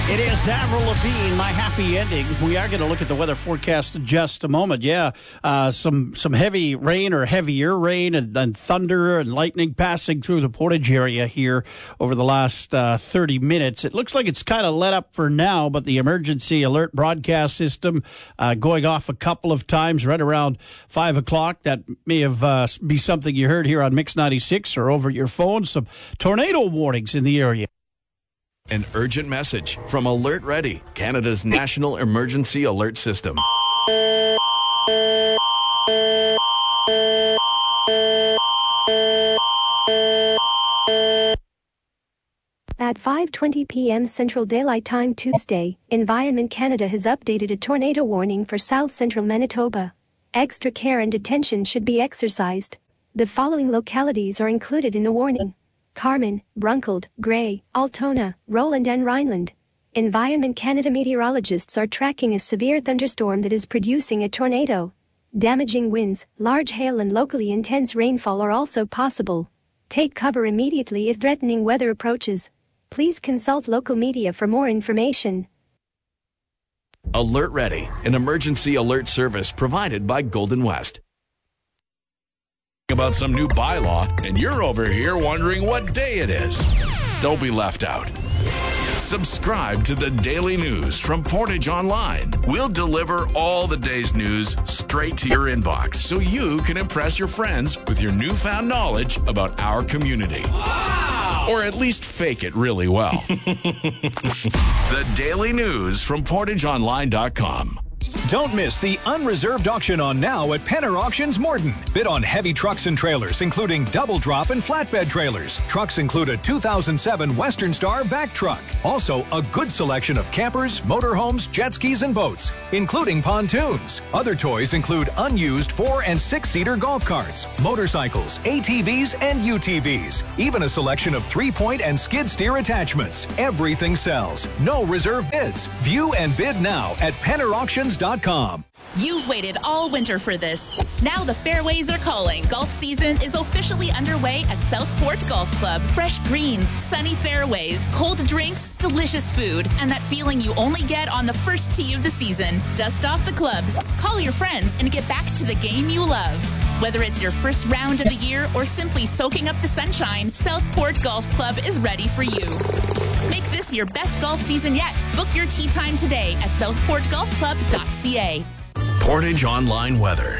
It is Avril Lavigne, My Happy Ending. We are going to look at the weather forecast in just a moment. Yeah, some heavy rain or heavier rain and thunder and lightning passing through the Portage area here over the last 30 minutes. It looks like it's kind of let up for now, but the emergency alert broadcast system going off a couple of times right around 5 o'clock. That may have be something you heard here on Mix 96 or over your phone. Some tornado warnings in the area. An urgent message from Alert Ready, Canada's national emergency alert system. At 5:20 p.m. Central Daylight Time Tuesday, Environment Canada has updated a tornado warning for south central Manitoba. Extra care and attention should be exercised. The following localities are included in the warning: Carman, Brunkled, Grey, Altona, Roland and Rhineland. Environment Canada meteorologists are tracking a severe thunderstorm that is producing a tornado. Damaging winds, large hail and locally intense rainfall are also possible. Take cover immediately if threatening weather approaches. Please consult local media for more information. Alert Ready, an emergency alert service provided by Golden West. About some new bylaw, and you're over here wondering what day it is. Don't be left out. Subscribe to the Daily News from Portage Online. We'll deliver all the day's news straight to your inbox so you can impress your friends with your newfound knowledge about our community. Wow! Or at least fake it really well. The Daily News from PortageOnline.com. Don't miss the unreserved auction on now at Penner Auctions Morden. Bid on heavy trucks and trailers, including double drop and flatbed trailers. Trucks include a 2007 Western Star vac truck. Also, a good selection of campers, motorhomes, jet skis, and boats, including pontoons. Other toys include unused 4- and 6-seater golf carts, motorcycles, ATVs, and UTVs. Even a selection of 3-point and skid steer attachments. Everything sells. No reserve bids. View and bid now at PennerAuctions.com. You've waited all winter for this. Now the fairways are calling. Golf season is officially underway at Southport Golf Club. Fresh greens, sunny fairways, cold drinks, delicious food, and that feeling you only get on the first tee of the season. Dust off the clubs, call your friends, and get back to the game you love. Whether it's your first round of the year or simply soaking up the sunshine, Southport Golf Club is ready for you. Make this your best golf season yet. Book your tee time today at southportgolfclub.ca. Portage Online Weather.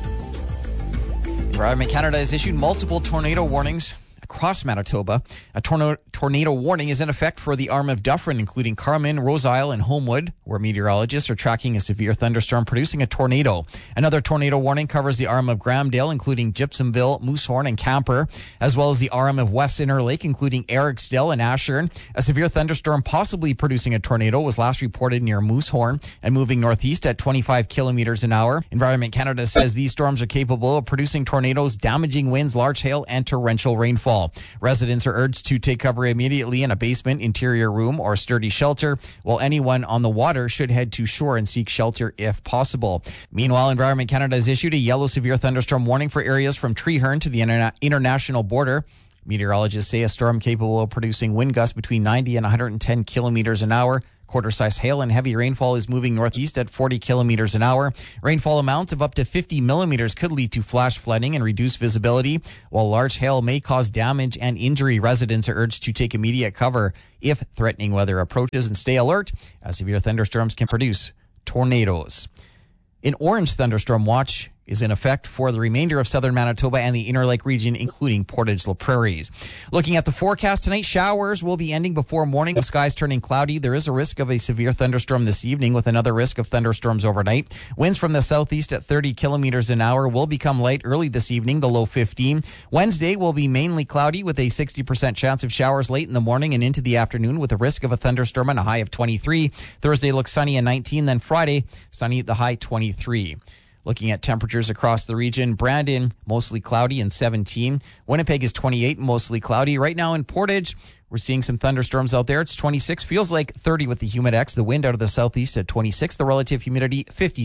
Environment Canada has issued multiple tornado warnings across Manitoba. A tornado warning is in effect for the arm of Dufferin, including Carman, Rose Isle, and Homewood, where meteorologists are tracking a severe thunderstorm producing a tornado. Another tornado warning covers the arm of Grahamdale, including Gypsumville, Moosehorn, and Camper, as well as the arm of West Interlake, including Ericsdale and Ashern. A severe thunderstorm possibly producing a tornado was last reported near Moosehorn and moving northeast at 25 kilometers an hour. Environment Canada says these storms are capable of producing tornadoes, damaging winds, large hail, and torrential rainfall. Residents are urged to take cover immediately in a basement, interior room, or sturdy shelter, while anyone on the water should head to shore and seek shelter if possible. Meanwhile, Environment Canada has issued a yellow severe thunderstorm warning for areas from Treeherne to the international border. Meteorologists say a storm capable of producing wind gusts between 90 and 110 kilometers an hour. Quarter-size hail and heavy rainfall is moving northeast at 40 kilometers an hour. Rainfall amounts of up to 50 millimeters could lead to flash flooding and reduced visibility, while large hail may cause damage and injury. Residents are urged to take immediate cover if threatening weather approaches and stay alert, as severe thunderstorms can produce tornadoes. An orange thunderstorm watch is in effect for the remainder of southern Manitoba and the Interlake region, including Portage La Prairies. Looking at the forecast tonight, showers will be ending before morning, with skies turning cloudy. There is a risk of a severe thunderstorm this evening, with another risk of thunderstorms overnight. Winds from the southeast at 30 kilometers an hour will become light early this evening, the low 15. Wednesday will be mainly cloudy with a 60% chance of showers late in the morning and into the afternoon, with a risk of a thunderstorm and a high of 23. Thursday looks sunny and 19, then Friday sunny at the high 23. Looking at temperatures across the region, Brandon, mostly cloudy and 17. Winnipeg is 28, mostly cloudy. Right now in Portage, we're seeing some thunderstorms out there. It's 26, feels like 30 with the Humidex. The wind out of the southeast at 26, the relative humidity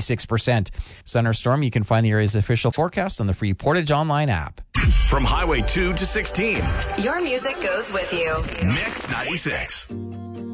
56%. Thunderstorm, you can find the area's official forecast on the free Portage Online app. From Highway 2 to 16. Your music goes with you. Mix 96.